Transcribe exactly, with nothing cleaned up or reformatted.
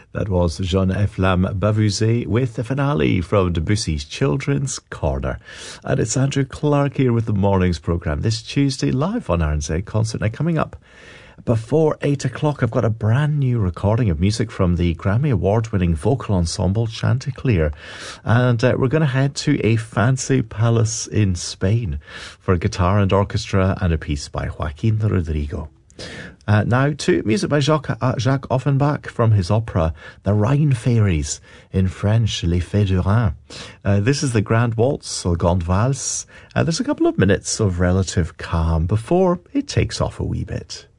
That was Jean-Efflam Bavuzet with the finale from Debussy's Children's Corner. And it's Andrew Clark here with the morning's programme this Tuesday, live on R N Z Concert. Now, coming up before eight o'clock, I've got a brand new recording of music from the Grammy Award-winning vocal ensemble Chanticleer. And uh, we're going to head to a fancy palace in Spain for guitar and orchestra and a piece by Joaquin Rodrigo. Uh, now to music by Jacques, uh, Jacques Offenbach from his opera The Rhine Fairies, in French, Les Fées du Rhin. Uh, this is the Grand Waltz, or Grande Valse. Uh, there's a couple of minutes of relative calm before it takes off a wee bit.